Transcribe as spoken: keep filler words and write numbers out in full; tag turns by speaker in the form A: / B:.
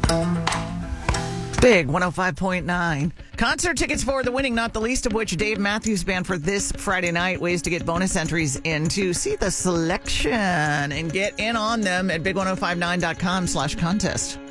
A: Big one oh five point nine. Concert tickets for the winning, not the least of which Dave Matthews Band for this Friday night. Ways to get bonus entries in to see the selection and get in on them at big ten fifty-nine dot com slash contest.